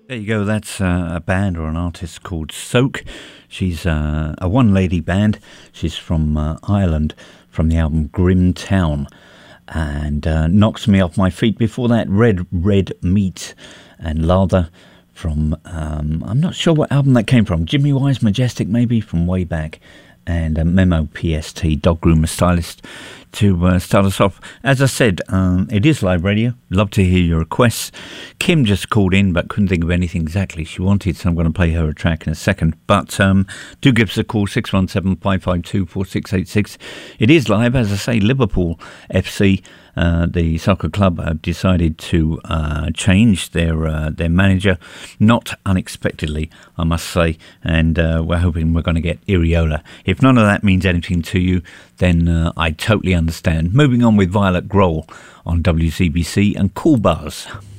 There you go. That's a band or an artist called Soak. She's a one-lady band. She's from Ireland, from the album Grim Town. And Knocks Me Off My Feet. Before that, Red Meat and Lather from, I'm not sure what album that came from. Jimmy Wise Majestic, maybe, from way back. And Memo PST, Dog Groomer Stylist, to start us off. As I said, it is live radio. Love to hear your requests. Kim just called in but couldn't think of anything exactly she wanted, so I'm going to play her a track in a second. But do give us a call, 617-552-4686. It is live. As I say, Liverpool FC, the soccer club, have decided to change their manager, not unexpectedly, I must say, and we're hoping we're going to get Iriola. If none of that means anything to you, then I totally understand. Moving on with Violet Grohl on WCBC and Cool Buzz.